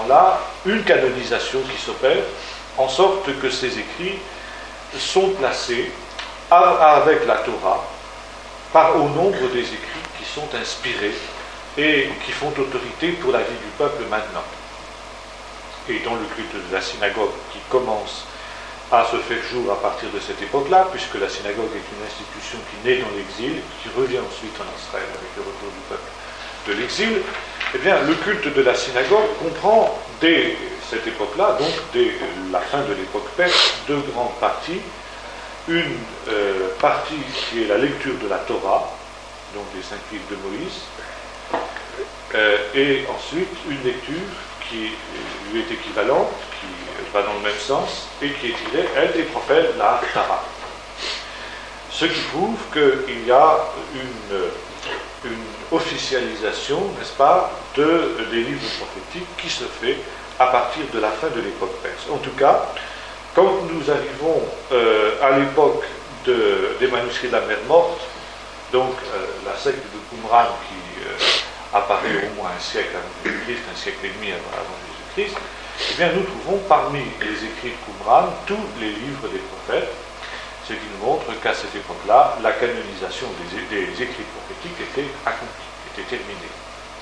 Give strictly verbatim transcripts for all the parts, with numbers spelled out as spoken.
moment-là une canonisation qui s'opère, en sorte que ces écrits sont placés avec la Torah par au nombre des écrits qui sont inspirés et qui font autorité pour la vie du peuple maintenant. Et dans le culte de la synagogue qui commence à se faire jour à partir de cette époque-là, puisque la synagogue est une institution qui naît dans l'exil, qui revient ensuite en Israël avec le retour du peuple de l'exil, eh bien, le culte de la synagogue comprend, dès cette époque-là, donc dès la fin de l'époque perse, deux grandes parties. Une euh, partie qui est la lecture de la Torah, donc des cinq livres de Moïse, euh, et ensuite une lecture qui lui est équivalente, qui va dans le même sens, et qui est tirée, elle, des prophètes, la Haftarah. Ce qui prouve qu'il y a une, une officialisation, n'est-ce pas, de, des livres prophétiques qui se fait à partir de la fin de l'époque perse. En tout cas, quand nous arrivons euh, à l'époque de, des manuscrits de la mer Morte, donc euh, la secte de Qumran qui euh, apparaît au moins un siècle avant Jésus-Christ, un siècle et demi avant, avant Jésus-Christ, eh bien nous trouvons parmi les écrits de Qumran tous les livres des prophètes, ce qui nous montre qu'à cette époque-là, la canonisation des, des écrits prophétiques était accomplie, était terminée.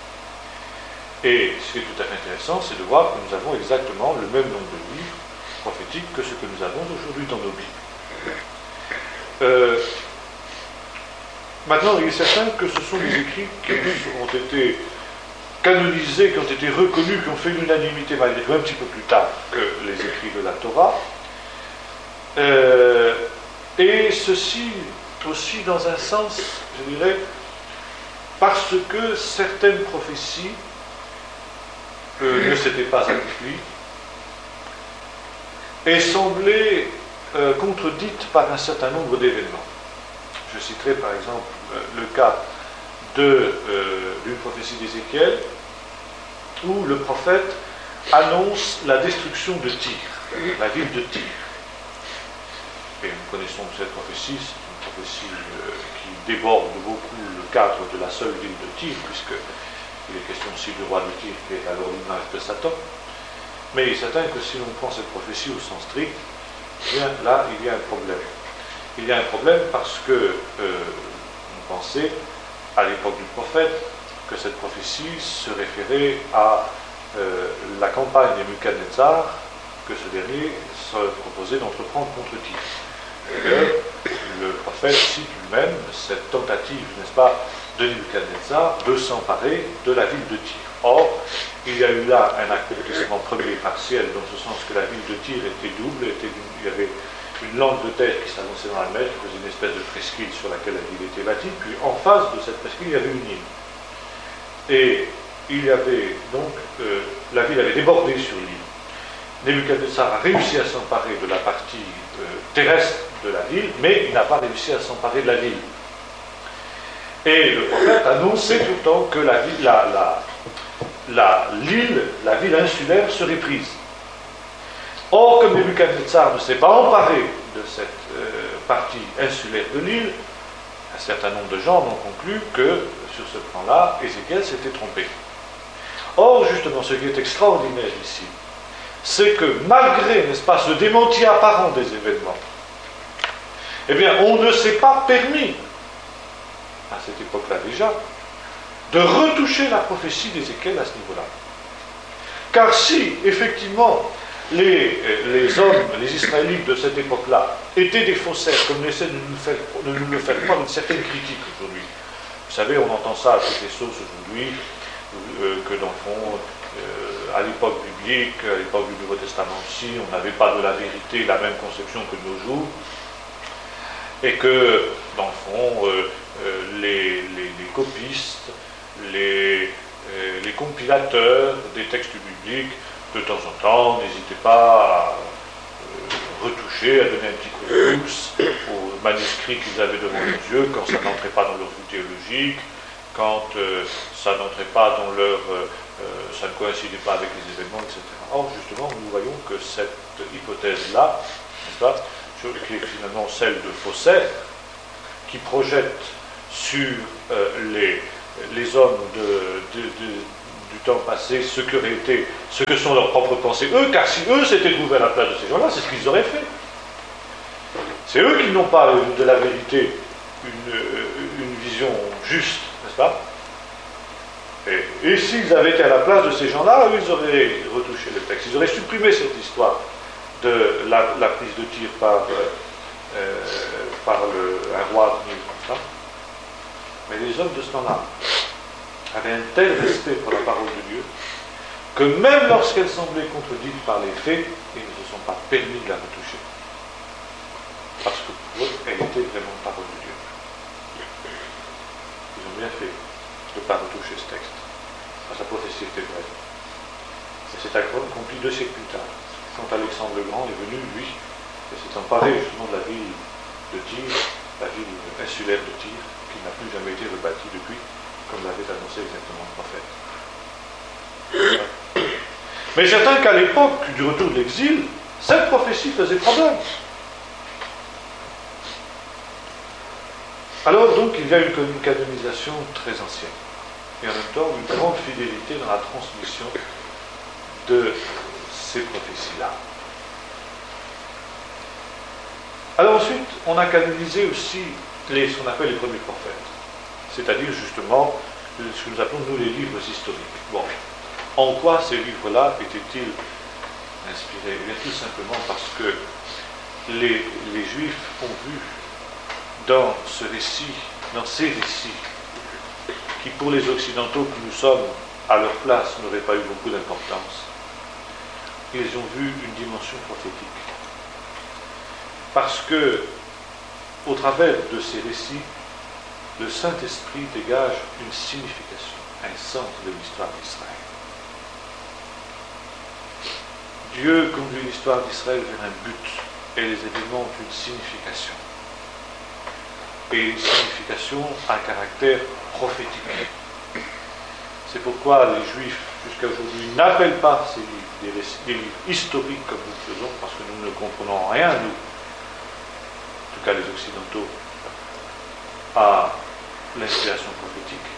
Et ce qui est tout à fait intéressant, c'est de voir que nous avons exactement le même nombre de livres prophétique que ce que nous avons aujourd'hui dans nos Bibles. Euh, maintenant, il est certain que ce sont des écrits qui ont été canonisés, qui ont été reconnus, qui ont fait l'unanimité malgré tout un petit peu plus tard que les écrits de la Torah. Euh, et ceci aussi dans un sens, je dirais, parce que certaines prophéties euh, ne s'étaient pas accomplies, et semblait euh, contredite par un certain nombre d'événements. Je citerai par exemple euh, le cas de, euh, d'une prophétie d'Ézéchiel, où le prophète annonce la destruction de Tyr, la ville de Tyr. Et nous connaissons cette prophétie, c'est une prophétie euh, qui déborde beaucoup le cadre de la seule ville de Tyr, puisqu'il est question aussi du roi de Tyr, qui est alors l'image de Satan. Mais il est certain que si l'on prend cette prophétie au sens strict, bien là, il y a un problème. Il y a un problème parce que euh, on pensait, à l'époque du prophète, que cette prophétie se référait à euh, la campagne de Nebuchadnezzar que ce dernier se proposait d'entreprendre contre Tyr. Et le prophète cite lui-même cette tentative, n'est-ce pas, de Nebuchadnezzar de s'emparer de la ville de Tyr. Or, il y a eu là un accomplissement premier partiel, dans ce sens que la ville de Tyr était double, était, il y avait une langue de terre qui s'avançait dans la mer, qui faisait une espèce de presqu'île sur laquelle la ville était bâtie, puis en face de cette presqu'île, il y avait une île. Et il y avait donc, euh, la ville avait débordé sur l'île. Nebuchadnezzar a réussi à s'emparer de la partie euh, terrestre de la ville, mais il n'a pas réussi à s'emparer de la ville. Et le prophète annonçait tout le temps que la ville, la, la, la, l'île, la ville insulaire serait prise. Or, comme Nebuchadnezzar ne s'est pas emparé de cette euh, partie insulaire de l'île, un certain nombre de gens ont conclu que, sur ce plan-là, Ézéchiel s'était trompé. Or, justement, ce qui est extraordinaire ici, c'est que malgré, n'est-ce pas, ce démenti apparent des événements, eh bien, on ne s'est pas permis, à cette époque-là déjà, de retoucher la prophétie d'Ézéchiel à ce niveau-là. Car si, effectivement, les, les hommes, les Israélites de cette époque-là, étaient des faussaires, comme on essaie de nous, faire, de nous le faire croire une certaine critique aujourd'hui. Vous savez, on entend ça à toutes les sauces aujourd'hui, euh, que dans le fond, euh, à l'époque biblique, à l'époque du Nouveau Testament aussi, on n'avait pas de la vérité la même conception que de nos jours, et que, dans le fond, euh, euh, les, les, les copistes, les, euh, les compilateurs des textes bibliques, de temps en temps, n'hésitez pas à euh, retoucher, à donner un petit coup de pouce aux manuscrits qu'ils avaient devant leurs yeux, quand ça n'entrait pas dans leur vue théologique, quand euh, ça n'entrait pas dans leur... Euh, euh, ça ne coïncidait pas avec les événements, et cetera. Or, justement, nous voyons que cette hypothèse-là, n'est-ce pas, qui est finalement celle de faussaires, qui projette sur euh, les, les hommes de, de, de, du temps passé ce que, été, ce que sont leurs propres pensées, eux, car si eux s'étaient trouvés à la place de ces gens-là, c'est ce qu'ils auraient fait. C'est eux qui n'ont pas de la vérité une, une vision juste, n'est-ce pas? Et, et s'ils avaient été à la place de ces gens-là, eux, ils auraient retouché le texte. Ils auraient supprimé cette histoire de la, la prise de tir par, euh, par le, un roi venu comme ça. Mais les hommes de ce temps-là avaient un tel respect pour la parole de Dieu que même lorsqu'elle semblait contredite par les faits, ils ne se sont pas permis de la retoucher. Parce que pour eux, elle était vraiment parole de Dieu. Ils ont bien fait de ne pas retoucher ce texte. Parce que la prophétie était vraie. Et c'est accompli deux siècles plus tard. Quand Alexandre le Grand est venu, lui, et s'est emparé justement de la ville de Tyr, la ville insulaire de Tyr, qui n'a plus jamais été rebâtie depuis, comme l'avait annoncé exactement le prophète. Mais c'est certain qu'à l'époque du retour de l'exil, cette prophétie faisait problème. Alors donc il y a une canonisation très ancienne, et en même temps une grande fidélité dans la transmission de ces prophéties-là. Alors ensuite, on a canonisé aussi les, ce qu'on appelle les premiers prophètes, c'est-à-dire justement ce que nous appelons nous les livres historiques. Bon, en quoi ces livres-là étaient-ils inspirés? Eh bien, tout simplement parce que les, les Juifs ont vu dans ce récit, dans ces récits, qui pour les Occidentaux que nous sommes, à leur place, n'auraient pas eu beaucoup d'importance, ils ont vu une dimension prophétique. Parce que, au travers de ces récits, le Saint-Esprit dégage une signification, un sens de l'histoire d'Israël. Dieu conduit l'histoire d'Israël vers un but, et les événements ont une signification. Et une signification à caractère prophétique. C'est pourquoi les Juifs, jusqu'à aujourd'hui, n'appellent pas ces livres des, récits, des livres historiques comme nous le faisons, parce que nous ne comprenons rien, nous, en tout cas les Occidentaux, à l'inspiration prophétique.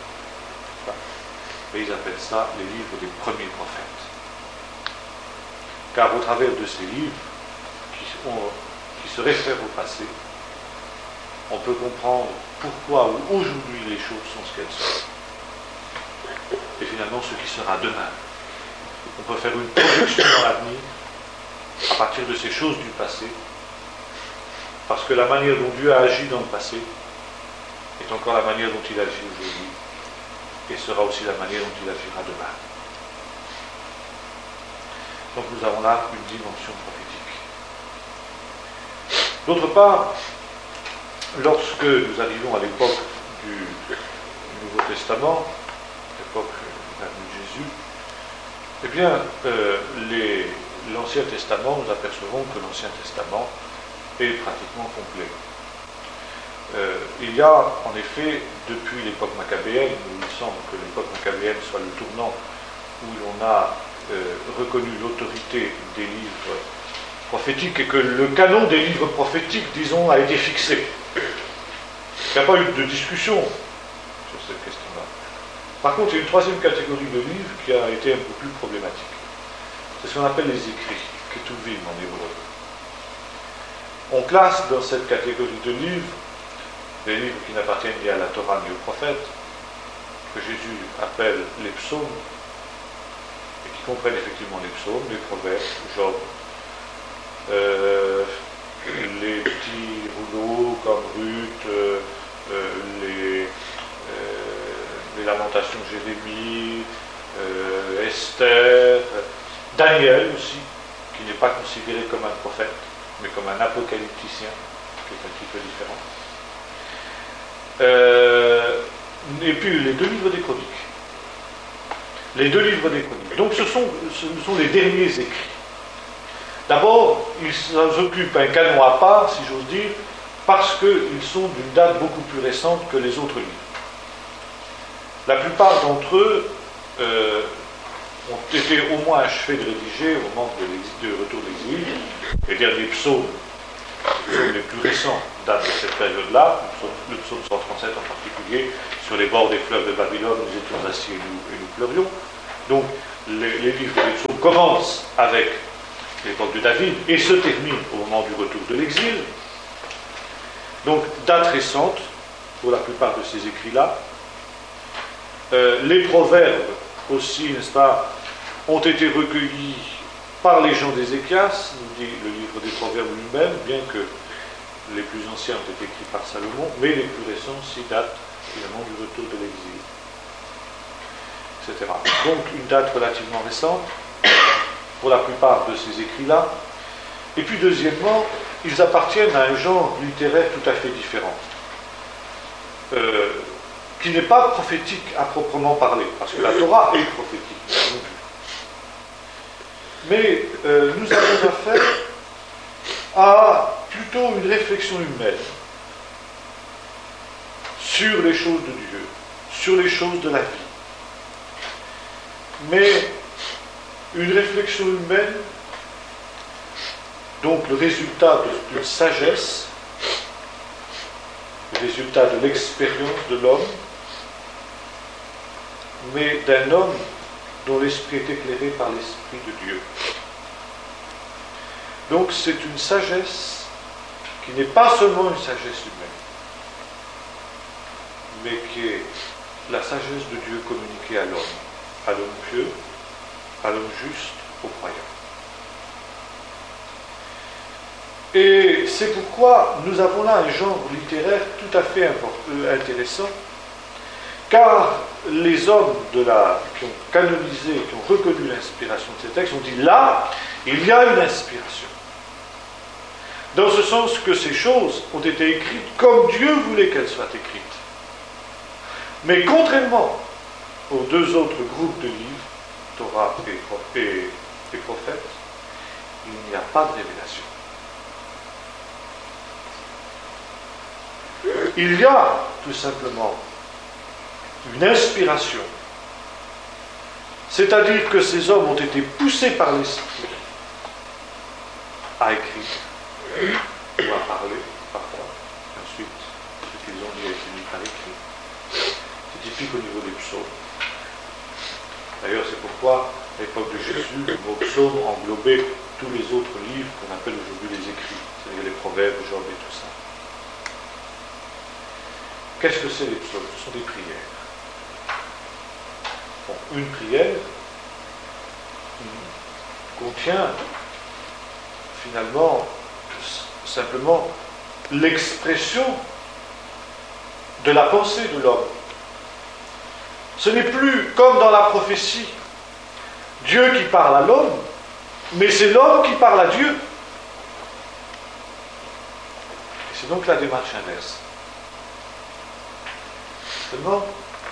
Mais ils appellent ça les livres des premiers prophètes. Car au travers de ces livres, qui, ont, qui se réfèrent au passé, on peut comprendre pourquoi aujourd'hui les choses sont ce qu'elles sont. Et finalement ce qui sera demain. On peut faire une projection dans l'avenir à partir de ces choses du passé, parce que la manière dont Dieu a agi dans le passé est encore la manière dont il agit aujourd'hui, et sera aussi la manière dont il agira demain. Donc nous avons là une dimension prophétique. D'autre part, lorsque nous arrivons à l'époque du Nouveau Testament, l'époque de la venue de Jésus, eh bien, euh, les, l'Ancien Testament, nous apercevons que l'Ancien Testament est pratiquement complet. Euh, il y a, en effet, depuis l'époque maccabéenne, il me semble que l'époque maccabéenne soit le tournant où l'on a euh, reconnu l'autorité des livres prophétiques et que le canon des livres prophétiques, disons, a été fixé. Il n'y a pas eu de discussion sur cette question-là. Par contre, il y a une troisième catégorie de livres qui a été un peu plus problématique. C'est ce qu'on appelle les écrits, ketuvim en hébreu. On classe dans cette catégorie de livres les livres qui n'appartiennent ni à la Torah ni aux prophètes, que Jésus appelle les psaumes, et qui comprennent effectivement les psaumes, les proverbes, Job, euh, les petits rouleaux comme Ruth, euh, euh, les, euh, les lamentations de Jérémie, euh, Esther, Daniel aussi, qui n'est pas considéré comme un prophète, mais comme un apocalypticien, qui est un petit peu différent. Euh, et puis les deux livres des chroniques. Les deux livres des chroniques. Donc ce sont, ce sont les derniers écrits. D'abord, ils occupent un canon à part, si j'ose dire, parce qu'ils sont d'une date beaucoup plus récente que les autres livres. La plupart d'entre eux euh, ont été au moins achevés de rédiger au moment de du retour de l'exil. Les derniers psaumes les psaumes les plus récents datent de cette période-là, le psaume cent trente-sept en particulier, sur les bords des fleuves de Babylone, nous étions assis et nous, et nous pleurions. Donc, les, les livres des psaumes commencent avec l'époque de David et se terminent au moment du retour de l'exil. Donc, date récente pour la plupart de ces écrits-là. Euh, les proverbes aussi, n'est-ce pas, ont été recueillis par les gens d'Ézéchias, nous dit le livre des proverbes lui-même, bien que les plus anciens ont été écrits par Salomon, mais les plus récents s'y datent finalement du retour de l'exil, et cetera. Donc une date relativement récente pour la plupart de ces écrits-là. Et puis deuxièmement, ils appartiennent à un genre littéraire tout à fait différent, euh, qui n'est pas prophétique à proprement parler, parce que la Torah est prophétique, non plus. Mais euh, nous avons affaire à plutôt une réflexion humaine sur les choses de Dieu, sur les choses de la vie. Mais une réflexion humaine, donc le résultat d'une sagesse, le résultat de l'expérience de l'homme, mais d'un homme dont l'esprit est éclairé par l'Esprit de Dieu. Donc c'est une sagesse qui n'est pas seulement une sagesse humaine, mais qui est la sagesse de Dieu communiquée à l'homme, à l'homme pieux, à l'homme juste, au croyant. Et c'est pourquoi nous avons là un genre littéraire tout à fait intéressant, car les hommes de la, qui ont canonisé, qui ont reconnu l'inspiration de ces textes, ont dit là, il y a une inspiration. Dans ce sens que ces choses ont été écrites comme Dieu voulait qu'elles soient écrites. Mais contrairement aux deux autres groupes de livres, Torah et, et, et prophètes, il n'y a pas de révélation. Il y a tout simplement une inspiration, c'est-à-dire que ces hommes ont été poussés par l'Esprit à écrire ou à parler parfois, et ensuite ce qu'ils ont dit a été mis par écrit. C'est typique au niveau des psaumes. D'ailleurs, c'est pourquoi à l'époque de Jésus, le mot psaume englobait tous les autres livres qu'on appelle aujourd'hui les écrits, c'est-à-dire les proverbes, Job et tout ça. Qu'est-ce que c'est les psaumes? Ce sont des prières. Bon, une prière contient finalement simplement l'expression de la pensée de l'homme. Ce n'est plus comme dans la prophétie, Dieu qui parle à l'homme, mais c'est l'homme qui parle à Dieu. Et c'est donc la démarche inverse. Seulement,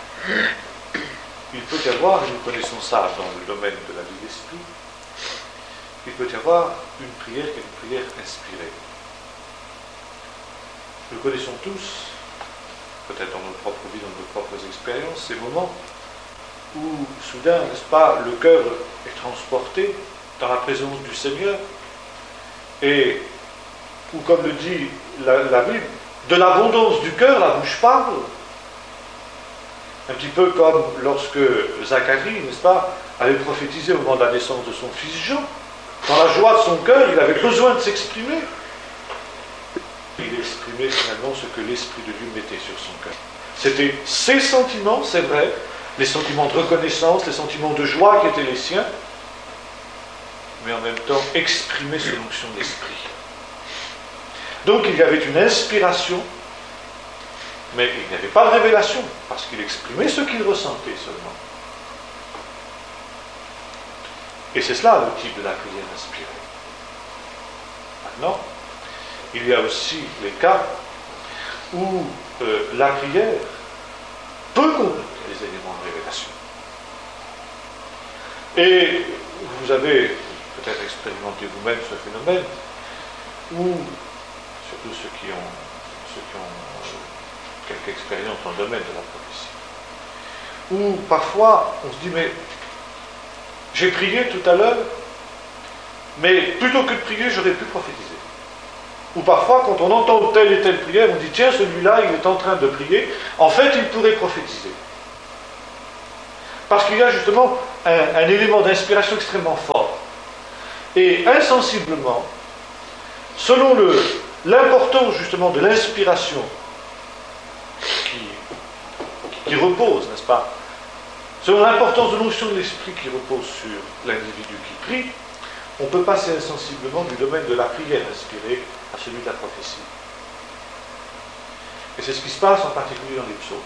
il peut y avoir, et nous connaissons ça dans le domaine de la vie d'esprit, il peut y avoir une prière qui est une prière inspirée. Nous connaissons tous, peut-être dans notre propre vie, dans nos propres expériences, ces moments où, soudain, n'est-ce pas, le cœur est transporté dans la présence du Seigneur, et où, comme le dit la, la Bible, de l'abondance du cœur, la bouche parle. Un petit peu comme lorsque Zacharie, n'est-ce pas, avait prophétisé au moment de la naissance de son fils Jean. Dans la joie de son cœur, il avait besoin de s'exprimer. Il exprimait finalement ce que l'Esprit de Dieu mettait sur son cœur. C'était ses sentiments, c'est vrai, les sentiments de reconnaissance, les sentiments de joie qui étaient les siens, mais en même temps exprimer selon l'onction d'esprit. Donc il y avait une inspiration, mais il n'y avait pas de révélation, parce qu'il exprimait ce qu'il ressentait seulement. Et c'est cela le type de la prière inspirée. Maintenant, il y a aussi les cas où euh, la prière peut contenir les éléments de révélation. Et vous avez peut-être expérimenté vous-même ce phénomène, où, surtout ceux qui ont, ceux qui ont euh, quelque expérience dans le domaine de la prophétie, où parfois on se dit, mais j'ai prié tout à l'heure, mais plutôt que de prier, j'aurais pu prophétiser. Ou parfois, quand on entend telle et telle prière, on dit tiens, celui-là, il est en train de prier. En fait, il pourrait prophétiser. Parce qu'il y a justement un, un élément d'inspiration extrêmement fort. Et insensiblement, selon le, l'importance justement de l'inspiration qui, qui repose, n'est-ce pas, selon l'importance de l'onction de l'esprit qui repose sur l'individu qui prie, on peut passer insensiblement du domaine de la prière inspirée à celui de la prophétie. Et c'est ce qui se passe en particulier dans les psaumes.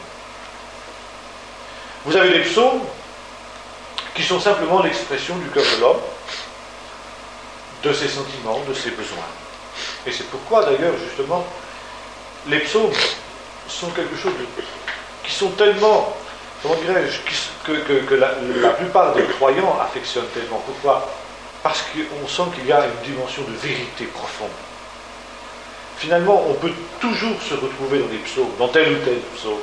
Vous avez des psaumes qui sont simplement l'expression du cœur de l'homme, de ses sentiments, de ses besoins. Et c'est pourquoi d'ailleurs justement les psaumes sont quelque chose de, qui sont tellement, comment dirais-je, que, que, que la, la plupart des croyants affectionnent tellement. Pourquoi ? Parce qu'on sent qu'il y a une dimension de vérité profonde. Finalement, on peut toujours se retrouver dans les psaumes, dans tel ou tel psaume.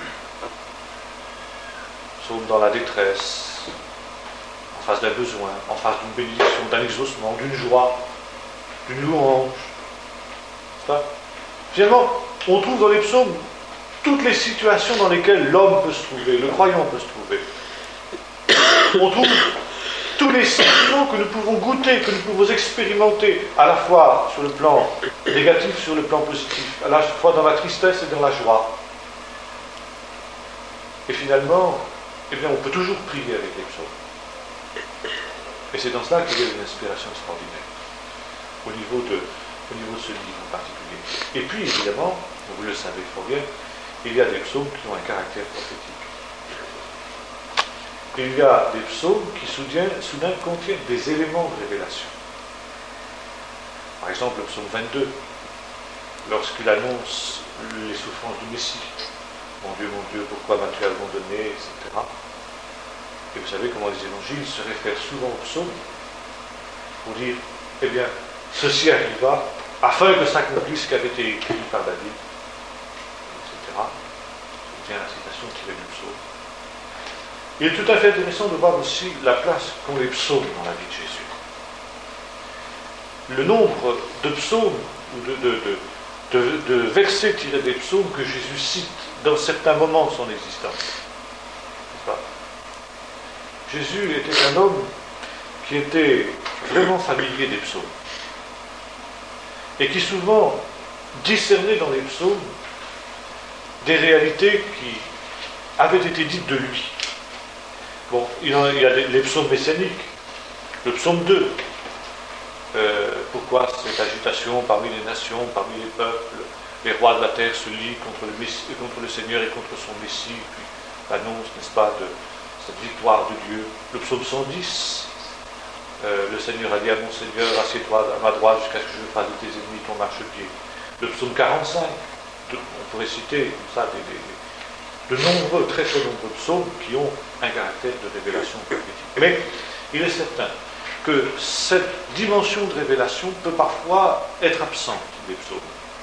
Psaume dans la détresse, en face d'un besoin, en face d'une bénédiction, d'un exaucement, d'une joie, d'une louange. Ça. Finalement, on trouve dans les psaumes toutes les situations dans lesquelles l'homme peut se trouver, le croyant peut se trouver. On trouve tous les sentiments que nous pouvons goûter, que nous pouvons expérimenter, à la fois sur le plan négatif, sur le plan positif, à la fois dans la tristesse et dans la joie. Et finalement, eh bien, on peut toujours prier avec les psaumes. Et c'est dans cela qu'il y a une inspiration extraordinaire, au niveau de, au niveau de ce livre en particulier. Et puis, évidemment, vous le savez fort bien, il y a des psaumes qui ont un caractère prophétique. Et il y a des psaumes qui soudain, soudain contiennent des éléments de révélation. Par exemple, le psaume vingt-deux, lorsqu'il annonce les souffrances du Messie. Mon Dieu, mon Dieu, pourquoi m'as-tu abandonné, et cetera. Et vous savez comment les évangiles se réfèrent souvent au psaume pour dire, eh bien, ceci arriva afin que s'accomplisse ce qui avait été écrit par David, et cetera. C'est bien la citation qui vient du psaume. Il est tout à fait intéressant de voir aussi la place qu'ont les psaumes dans la vie de Jésus. Le nombre de psaumes, ou de, de, de, de, de versets tirés des psaumes que Jésus cite dans certains moments de son existence. N'est-ce pas ? Jésus était un homme qui était vraiment familier des psaumes. Et qui souvent discernait dans les psaumes des réalités qui avaient été dites de lui. Bon, il y a les psaumes messianiques. Le psaume deux. Euh, pourquoi cette agitation parmi les nations, parmi les peuples, les rois de la terre se lient contre le, Messie, contre le Seigneur et contre son Messie, puis l'annonce, n'est-ce pas, de cette victoire de Dieu. Le psaume cent dix. Euh, le Seigneur a dit à mon Seigneur, assieds-toi à ma droite jusqu'à ce que je fasse de tes ennemis ton marchepied. Le psaume quarante-cinq. De, on pourrait citer comme ça des, des de nombreux, très très nombreux psaumes qui ont un caractère de révélation prophétique. Mais il est certain que cette dimension de révélation peut parfois être absente des psaumes.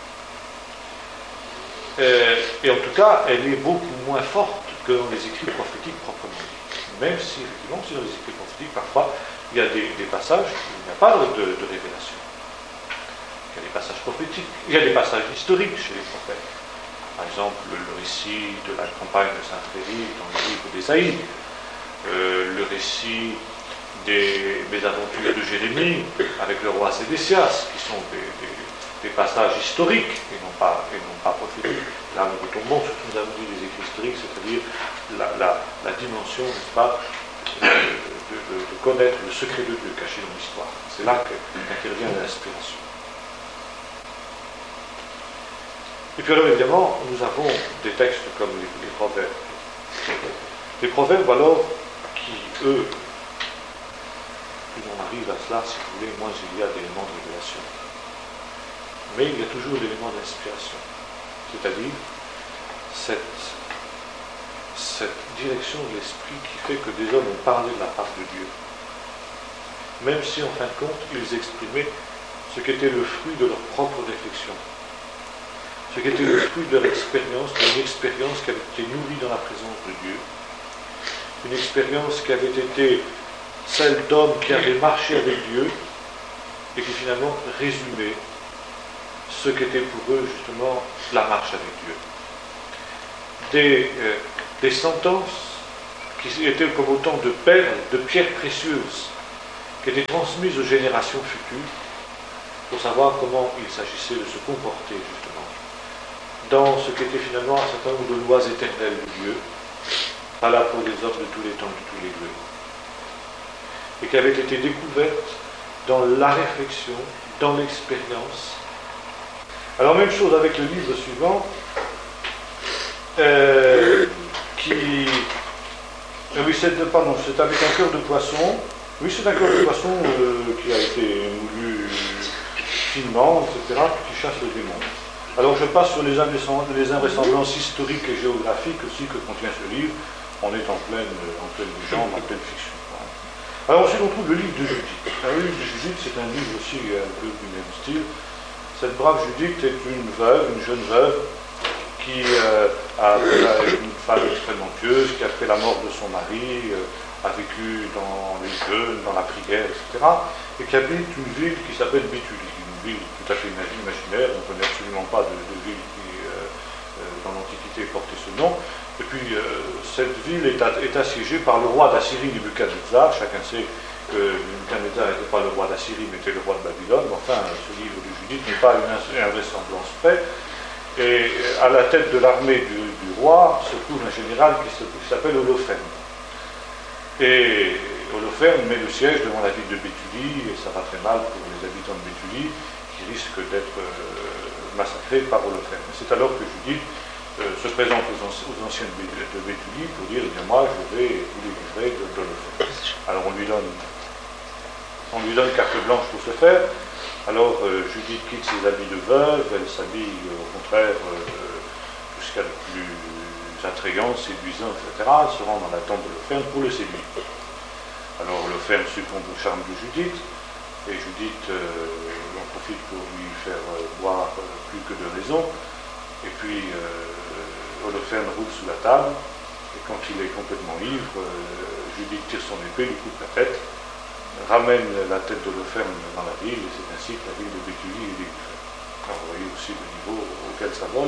Euh, et en tout cas, elle est beaucoup moins forte que dans les écrits prophétiques proprement dit. Même si, effectivement, si dans les écrits prophétiques, parfois, il y a des, des passages où il n'y a pas de, de, de révélation. Il y a des passages prophétiques, il y a des passages historiques chez les prophètes. Par exemple, le, le récit de la campagne de Saint-Frédéric dans le livre d'Ésaïe, euh, le récit des mésaventures de Jérémie avec le roi Sédécias, qui sont des, des, des passages historiques et non pas, et non pas prophétiques. Là, nous retombons sur ce que nous avons dit des écrits historiques, c'est-à-dire la, la, la dimension, n'est-ce pas, de, de, de, de connaître le secret de Dieu caché dans l'histoire. C'est là qu'intervient l'inspiration. Et puis alors évidemment, nous avons des textes comme les, les proverbes. Les proverbes alors qui, eux, plus on arrive à cela, si vous voulez, moins il y a d'éléments de révélation. Mais il y a toujours l'élément d'inspiration. C'est-à-dire cette, cette direction de l'esprit qui fait que des hommes ont parlé de la part de Dieu. Même si en fin de compte, ils exprimaient ce qu'était le fruit de leur propre réflexion. Ce qui était le fruit de leur expérience, une expérience qui avait été nourrie dans la présence de Dieu, une expérience qui avait été celle d'hommes qui avaient marché avec Dieu et qui finalement résumait ce qu'était pour eux justement la marche avec Dieu. Des, euh, des sentences qui étaient comme autant de perles, de pierres précieuses, qui étaient transmises aux générations futures pour savoir comment il s'agissait de se comporter justement dans ce qui était finalement un certain nombre de lois éternelles de Dieu, pas là pour les hommes de tous les temps, de tous les lieux, et qui avaient été découvertes dans la réflexion, dans l'expérience. Alors même chose avec le livre suivant, euh, qui... Euh, oui, c'est pardon, c'est avec un cœur de poisson. Oui, c'est un cœur de poisson euh, qui a été moulu finement, et cetera, qui chasse le démon. Alors je passe sur les invraisemblances historiques et géographiques aussi que contient ce livre. On est en pleine, en pleine légende, en pleine fiction. Alors ensuite on trouve le livre de Judith. Le livre de Judith, c'est un livre aussi un peu du même style. Cette brave Judith est une veuve, une jeune veuve, qui euh, a été une femme extrêmement pieuse, qui après la mort de son mari euh, a vécu dans les jeûnes, dans la prière, et cetera, et qui habite une ville qui s'appelle Béthulie, une ville tout à fait imaginaire. On ne connaît absolument pas de, de ville qui, euh, euh, dans l'Antiquité, portait ce nom. Et puis, euh, cette ville est, à, est assiégée par le roi d'Assyrie, Nebuchadnezzar. Chacun sait que Nebuchadnezzar n'était pas le roi d'Assyrie, mais était le roi de Babylone. Enfin, ce livre de Judith n'est pas une invraisemblance près. Et à la tête de l'armée du, du roi se trouve un général qui, se, qui s'appelle Holoferne. Et Holoferne met le siège devant la ville de Béthulie, et ça va très mal pour les habitants de Béthulie, qui risquent d'être euh, massacrés par Holoferne. C'est alors que Judith Euh, se présente aux, anci aux anciens de, de Béthulie pour dire, eh bien moi je vais vous délivrer de, de l'Holoferne. Alors on lui donne on lui donne carte blanche pour ce faire. Alors euh, Judith quitte ses habits de veuve, elle s'habille euh, au contraire euh, tout ce qu'il y a de plus attrayant, séduisant, et cetera. Elle se rend dans la tente de l'Holoferne pour le séduire. Alors Holoferne succombe au charme de Judith, et Judith euh, en profite pour lui faire euh, boire euh, plus que de raison. Et puis, euh, Holoferne roule sous la table, et quand il est complètement ivre, euh, Judith tire son épée, lui coupe la tête, ramène la tête d'Holoferne dans la ville, et c'est ainsi que la ville de Béthulie est délivrée. Alors, vous voyez aussi le niveau auquel ça vole.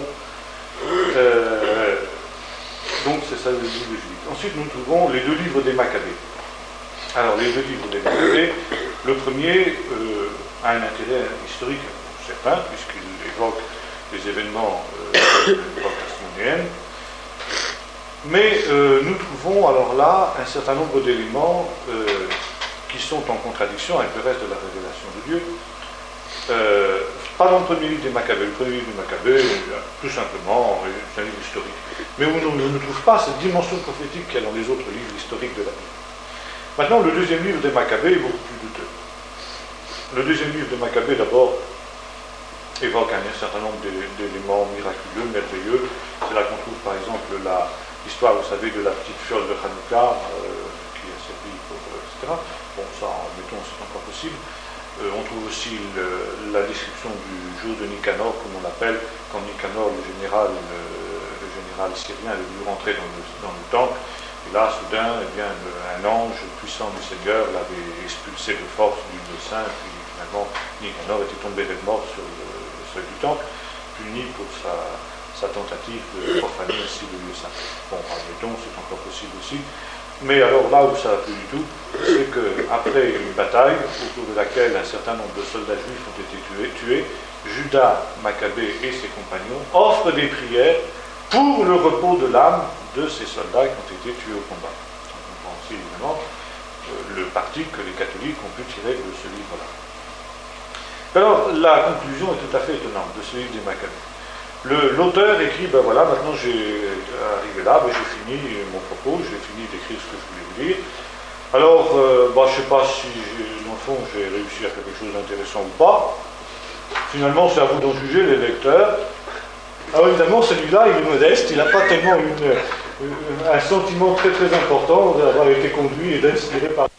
Euh, donc, c'est ça le livre de Judith. Ensuite, nous trouvons les deux livres des Maccabées. Alors, les deux livres des Maccabées, le premier euh, a un intérêt historique certain, puisqu'il évoque les événements euh, de l'époque hasmonéenne. Mais euh, nous trouvons alors là un certain nombre d'éléments euh, qui sont en contradiction avec le reste de la révélation de Dieu. Euh, pas dans le premier livre des Maccabées. Le premier livre des Maccabées, tout simplement, c'est un livre historique. Mais on ne trouve pas cette dimension prophétique qu'il y a dans les autres livres historiques de la Bible. Maintenant, le deuxième livre des Maccabées est beaucoup plus douteux. Le deuxième livre des Maccabées, d'abord, évoque un certain nombre d'éléments miraculeux, merveilleux. C'est là qu'on trouve par exemple l'histoire, vous savez, de la petite fiole de Hanouka euh, qui a servi pour, euh, et cetera. Bon, ça, mettons, c'est encore possible. Euh, on trouve aussi le, la description du jour de Nicanor, comme on l'appelle, quand Nicanor, le général, le, le général syrien, est venu rentrer dans le, dans le temple. Et là, soudain, eh bien, un ange puissant du Seigneur l'avait expulsé de force du lieu saint, puis finalement, Nicanor était tombé raide mort sur le du temple, puni pour sa, sa tentative de profaner ainsi le lieu saint. Bon, admettons, c'est encore possible aussi. Mais alors là où ça va plus du tout, c'est qu'après une bataille, au cours de laquelle un certain nombre de soldats juifs ont été tués, tués, Judas Maccabée et ses compagnons offrent des prières pour le repos de l'âme de ces soldats qui ont été tués au combat. On comprend aussi évidemment euh, le parti que les catholiques ont pu tirer de ce livre-là. Alors, la conclusion est tout à fait étonnante de ce livre des Maccabées. L'auteur écrit, ben voilà, maintenant j'ai arrivé là, ben j'ai fini mon propos, j'ai fini d'écrire ce que je voulais vous dire. Alors, euh, ben, je ne sais pas si, dans le fond, j'ai réussi à faire quelque chose d'intéressant ou pas. Finalement, c'est à vous d'en juger, les lecteurs. Alors, évidemment, celui-là, il est modeste, il n'a pas tellement une, une, un sentiment très très important d'avoir été conduit et d'inspirer par...